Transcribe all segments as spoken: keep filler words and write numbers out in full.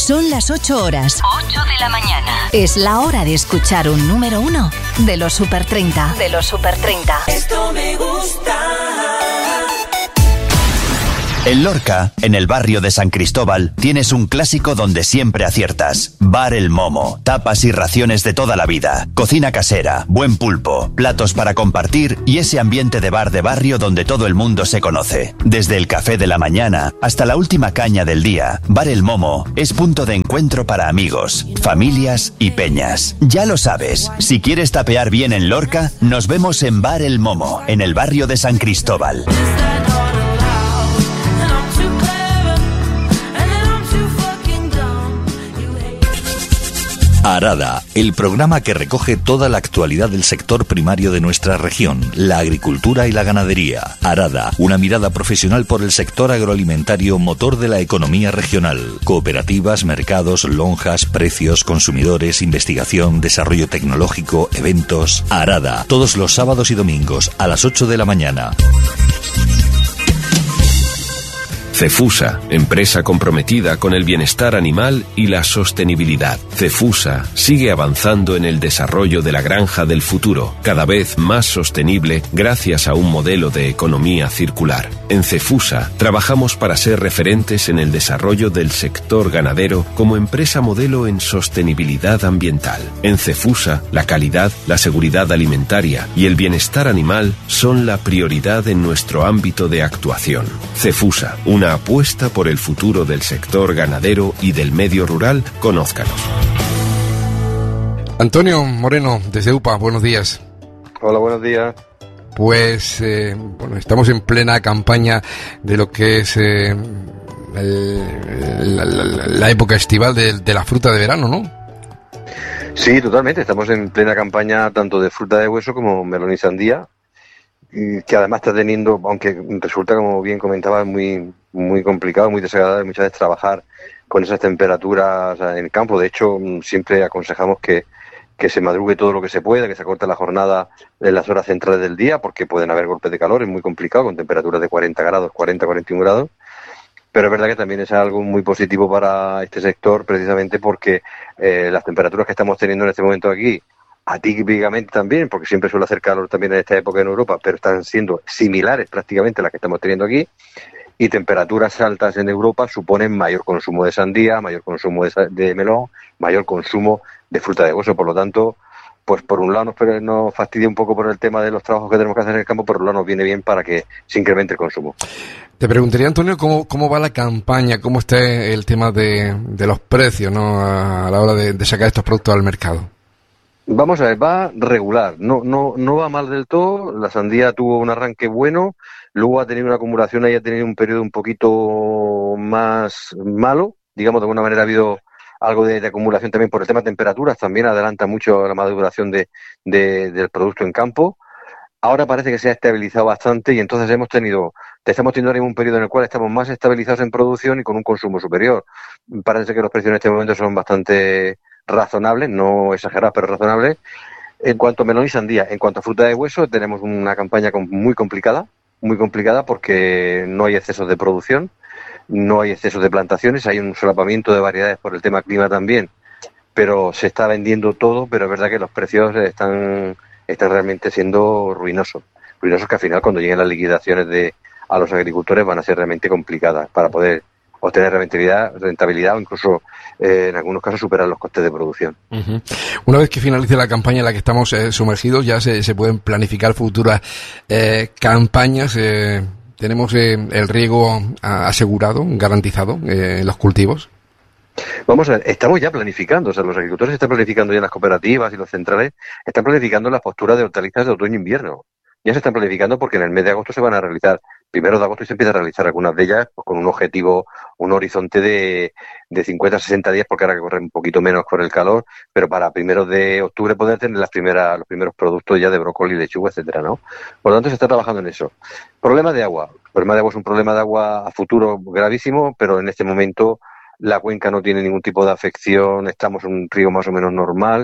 Son las ocho horas. ocho de la mañana. Es la hora de escuchar un número uno de los Super treinta. De los Super treinta. Esto me gusta. En Lorca, en el barrio de San Cristóbal, tienes un clásico donde siempre aciertas. Bar El Momo, tapas y raciones de toda la vida, cocina casera, buen pulpo, platos para compartir y ese ambiente de bar de barrio donde todo el mundo se conoce. Desde el café de la mañana hasta la última caña del día, Bar El Momo es punto de encuentro para amigos, familias y peñas. Ya lo sabes, si quieres tapear bien en Lorca, nos vemos en Bar El Momo, en el barrio de San Cristóbal. Arada, el programa que recoge toda la actualidad del sector primario de nuestra región, la agricultura y la ganadería. Arada, una mirada profesional por el sector agroalimentario, motor de la economía regional. Cooperativas, mercados, lonjas, precios, consumidores, investigación, desarrollo tecnológico, eventos. Arada, todos los sábados y domingos a las ocho de la mañana. Cefusa, empresa comprometida con el bienestar animal y la sostenibilidad. Cefusa sigue avanzando en el desarrollo de la granja del futuro, cada vez más sostenible gracias a un modelo de economía circular. En Cefusa trabajamos para ser referentes en el desarrollo del sector ganadero como empresa modelo en sostenibilidad ambiental. En Cefusa, la calidad, la seguridad alimentaria y el bienestar animal son la prioridad en nuestro ámbito de actuación. Cefusa, una apuesta por el futuro del sector ganadero y del medio rural. Conózcanos. Antonio Moreno, desde U P A, buenos días. Hola, buenos días. Pues, eh, bueno, estamos en plena campaña de lo que es eh, el, la, la, la época estival de, de la fruta de verano, ¿no? Sí, totalmente. Estamos en plena campaña tanto de fruta de hueso como melón y sandía, que además está teniendo, aunque resulta, como bien comentaba, muy muy complicado, muy desagradable muchas veces trabajar con esas temperaturas en el campo. De hecho, siempre aconsejamos que, que se madrugue todo lo que se pueda, que se acorte la jornada en las horas centrales del día, porque pueden haber golpes de calor, es muy complicado, con temperaturas de cuarenta grados, cuarenta, cuarenta y uno grados. Pero es verdad que también es algo muy positivo para este sector, precisamente porque eh, las temperaturas que estamos teniendo en este momento aquí, atípicamente también, porque siempre suele hacer calor también en esta época en Europa, pero están siendo similares prácticamente a las que estamos teniendo aquí, y temperaturas altas en Europa suponen mayor consumo de sandía, mayor consumo de, de melón, mayor consumo de fruta de hueso. Por lo tanto, pues por un lado nos, nos fastidia un poco por el tema de los trabajos que tenemos que hacer en el campo, por otro lado nos viene bien para que se incremente el consumo. Te preguntaría, Antonio, cómo, cómo va la campaña, cómo está el tema de, de los precios, ¿no?, a la hora de, de sacar estos productos al mercado. Vamos a ver, va regular, no no no va mal del todo. La sandía tuvo un arranque bueno, luego ha tenido una acumulación, ahí ha tenido un periodo un poquito más malo, digamos, de alguna manera ha habido algo de, de acumulación también por el tema de temperaturas, también adelanta mucho la maduración de, de, del producto en campo. Ahora parece que se ha estabilizado bastante y entonces hemos tenido, estamos teniendo ahora un periodo en el cual estamos más estabilizados en producción y con un consumo superior. Parece que los precios en este momento son bastante razonables, no exagerados, pero razonables. En cuanto a melón y sandía, en cuanto a fruta de hueso, tenemos una campaña muy complicada, muy complicada porque no hay excesos de producción, no hay excesos de plantaciones, hay un solapamiento de variedades por el tema clima también, pero se está vendiendo todo, pero es verdad que los precios están, están realmente siendo ruinosos, ruinosos que al final cuando lleguen las liquidaciones de a los agricultores van a ser realmente complicadas para poder obtener rentabilidad, rentabilidad o incluso eh, en algunos casos superar los costes de producción. Uh-huh. Una vez que finalice la campaña en la que estamos eh, sumergidos, ya se, se pueden planificar futuras eh, campañas. Eh, ¿Tenemos eh, el riego asegurado, garantizado eh, en los cultivos? Vamos a ver, estamos ya planificando, o sea, los agricultores están planificando ya en las cooperativas y los centrales, están planificando las posturas de hortalizas de otoño-invierno. Ya se están planificando porque en el mes de agosto se van a realizar, primero de agosto y se empieza a realizar algunas de ellas pues, con un objetivo, un horizonte de, de cincuenta a sesenta días, porque ahora que corre un poquito menos por el calor, pero para primeros de octubre poder tener las primeras, los primeros productos ya de brócoli, lechuga, etcétera, ¿no? Por lo tanto se está trabajando en eso. Problema de agua. El problema de agua es un problema de agua a futuro gravísimo, pero en este momento la cuenca no tiene ningún tipo de afección, estamos en un río más o menos normal.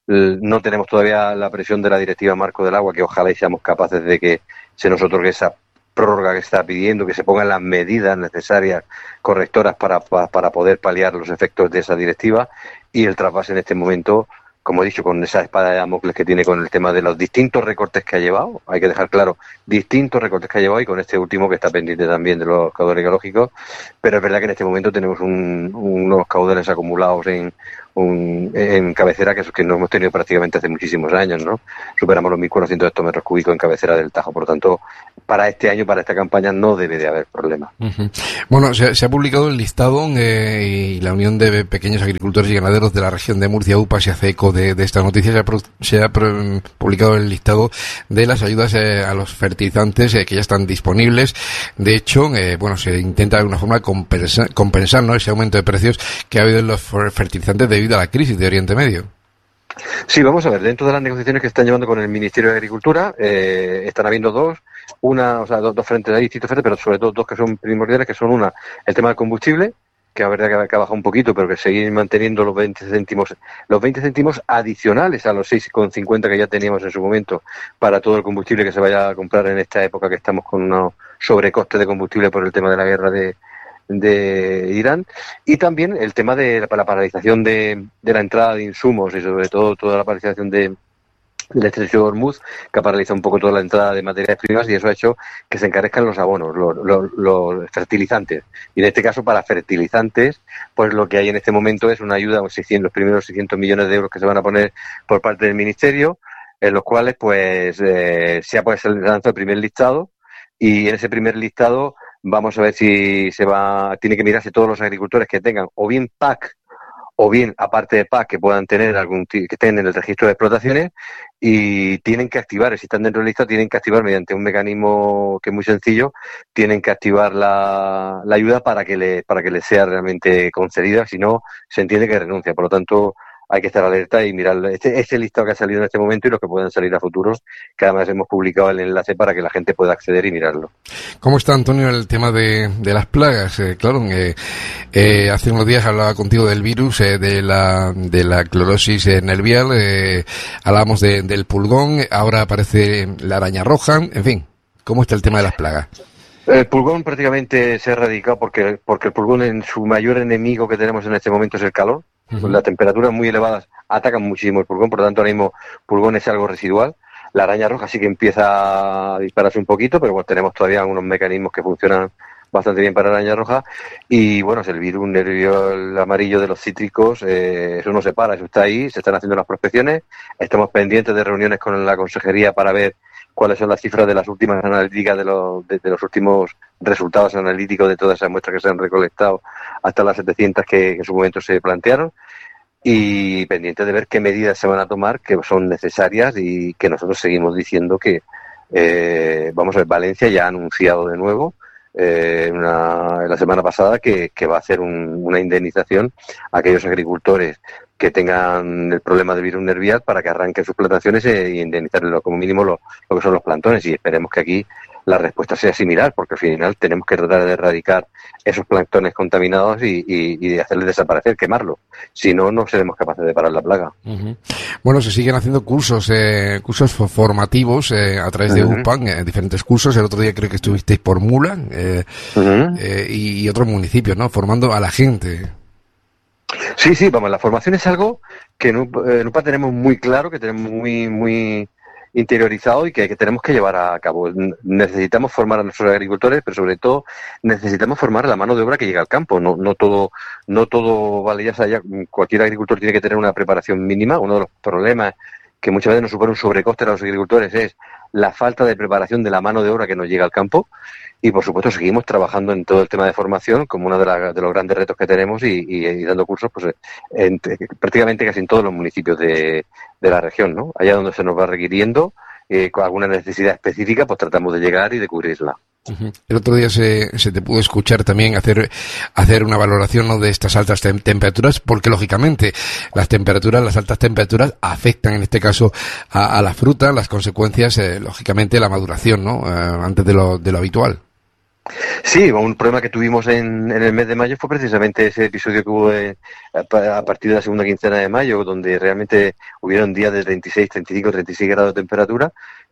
No tenemos todavía la presión de la Directiva Marco del Agua, que ojalá y seamos capaces de que se nos otorgue esa prórroga que está pidiendo, que se pongan las medidas necesarias, correctoras para, para, para poder paliar los efectos de esa directiva, y el trasvase en este momento, como he dicho, con esa espada de Damocles que tiene con el tema de los distintos recortes que ha llevado, hay que dejar claro, distintos recortes que ha llevado, y con este último que está pendiente también de los caudales ecológicos, pero es verdad que en este momento tenemos un, unos caudales acumulados en, un, en cabecera que, que no hemos tenido prácticamente hace muchísimos años, ¿no? Superamos los mil cuatrocientos hectómetros cúbicos en cabecera del Tajo, por lo tanto, para este año, para esta campaña, no debe de haber problema. Uh-huh. Bueno, se, se ha publicado el listado eh, y la Unión de Pequeños Agricultores y Ganaderos de la región de Murcia, U P A, se hace eco de, de esta noticia. Se ha, pro, se ha pro, publicado el listado de las ayudas eh, a los fertilizantes eh, que ya están disponibles. De hecho, eh, bueno, se intenta de alguna forma compensar, compensar, ¿no?, ese aumento de precios que ha habido en los fertilizantes debido a la crisis de Oriente Medio. Sí, vamos a ver, dentro de las negociaciones que están llevando con el Ministerio de Agricultura, eh, están habiendo dos, una, o sea, dos, dos frentes, hay distintos frentes, pero sobre todo dos que son primordiales, que son una, el tema del combustible, que a verdad que ha bajado un poquito, pero que seguir manteniendo los veinte céntimos, los veinte céntimos adicionales a los seis con cincuenta que ya teníamos en su momento para todo el combustible que se vaya a comprar en esta época que estamos con unos sobrecostes de combustible por el tema de la guerra de de Irán, y también el tema de la, la paralización de, de la entrada de insumos y sobre todo toda la paralización de del estrecho de Hormuz, que ha paralizado un poco toda la entrada de materias primas, y eso ha hecho que se encarezcan los abonos, los, los, los fertilizantes. Y en este caso, para fertilizantes, pues lo que hay en este momento es una ayuda, seiscientos, los primeros seiscientos millones de euros que se van a poner por parte del Ministerio, en los cuales pues eh, se ha pues lanzado el primer listado, y en ese primer listado vamos a ver si se va, tiene que mirarse todos los agricultores que tengan o bien P A C o bien, aparte de P A C, que puedan tener algún que estén en el registro de explotaciones, y tienen que activar, si están dentro del listado, tienen que activar mediante un mecanismo que es muy sencillo, tienen que activar la, la ayuda para que le para que les sea realmente concedida, si no, se entiende que renuncia. Por lo tanto, hay que estar alerta y mirar este, este listado que ha salido en este momento y los que puedan salir a futuros, que además hemos publicado el enlace para que la gente pueda acceder y mirarlo. ¿Cómo está, Antonio, el tema de, de las plagas? Eh, claro, eh, eh, hace unos días hablaba contigo del virus, eh, de la de la clorosis eh, nervial, eh, hablábamos de, del pulgón, ahora aparece la araña roja, en fin, ¿cómo está el tema de las plagas? El pulgón prácticamente se ha erradicado porque, porque el pulgón, en su mayor enemigo que tenemos en este momento, es el calor. Uh-huh. Las temperaturas muy elevadas atacan muchísimo el pulgón, por lo tanto ahora mismo pulgón es algo residual. La araña roja sí que empieza a dispararse un poquito, pero bueno, tenemos todavía algunos mecanismos que funcionan bastante bien para la araña roja. Y bueno, es el virus nervio el amarillo de los cítricos, eh, eso no se para, eso está ahí, se están haciendo las prospecciones, estamos pendientes de reuniones con la consejería para ver cuáles son las cifras de las últimas analíticas, de los, de, de los últimos resultados analíticos de todas esas muestras que se han recolectado hasta las setecientas que, que en su momento se plantearon, y pendientes de ver qué medidas se van a tomar, que son necesarias, y que nosotros seguimos diciendo que, eh, vamos a ver, Valencia ya ha anunciado de nuevo, eh, una, la semana pasada, que, que va a hacer un, una indemnización a aquellos agricultores que tengan el problema del virus nervial para que arranquen sus plantaciones e indemnizarles como mínimo lo, lo que son los plantones, y esperemos que aquí la respuesta sea similar, porque al final tenemos que tratar de erradicar esos planctones contaminados y, y, y de hacerles desaparecer, quemarlos. Si no, no seremos capaces de parar la plaga. Uh-huh. Bueno, se siguen haciendo cursos eh, cursos formativos eh, a través de uh-huh. U P A C, eh, diferentes cursos. El otro día creo que estuvisteis por Mula eh, uh-huh. eh, y, y otros municipios, ¿no?, formando a la gente. Sí, sí, vamos, la formación es algo que en U P A tenemos muy claro, que tenemos muy muy interiorizado y que, que tenemos que llevar a cabo. Necesitamos formar a nuestros agricultores, pero sobre todo necesitamos formar a la mano de obra que llega al campo. No, no todo, no todo vale, ya sea, cualquier agricultor tiene que tener una preparación mínima. Uno de los problemas que muchas veces nos supone un sobrecoste a los agricultores es la falta de preparación de la mano de obra que nos llega al campo. Y, por supuesto, seguimos trabajando en todo el tema de formación como uno de, la, de los grandes retos que tenemos, y, y, y dando cursos pues en, prácticamente casi en todos los municipios de, de la región, ¿no? Allá donde se nos va requiriendo eh, con alguna necesidad específica, pues tratamos de llegar y de cubrirla. Uh-huh. El otro día se, se te pudo escuchar también hacer hacer una valoración, ¿no?, de estas altas tem- temperaturas, porque lógicamente las temperaturas, las altas temperaturas afectan en este caso a, a la fruta, las consecuencias, eh, lógicamente la maduración, ¿no?, eh, antes de lo, de lo habitual. Sí, un problema que tuvimos en, en el mes de mayo fue precisamente ese episodio que hubo de, a, a partir de la segunda quincena de mayo, donde realmente hubieron días de treinta y seis, treinta y cinco, treinta y seis grados de temperatura,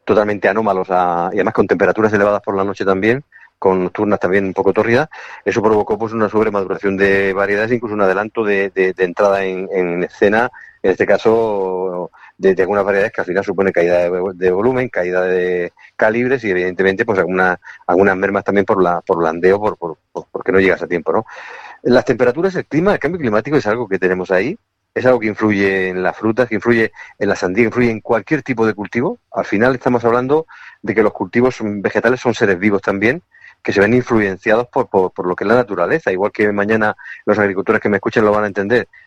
totalmente anómalos a, y además con temperaturas elevadas por la noche también, con nocturnas también un poco tórridas. Eso provocó pues una sobremaduración de variedades, incluso un adelanto de, de, de entrada en, en escena, en este caso de, de algunas variedades que al final supone caída de, de volumen, caída de calibres y evidentemente pues algunas algunas mermas también por la por blandeo, por, por, por porque no llegas a tiempo, ¿no? Las temperaturas, el clima, el cambio climático es algo que tenemos ahí. Es algo que influye en las frutas, que influye en la sandía, que influye en cualquier tipo de cultivo. Al final estamos hablando de que los cultivos vegetales son seres vivos también, que se ven influenciados por, por, por lo que es la naturaleza. Igual que mañana los agricultores que me escuchen lo van a entender,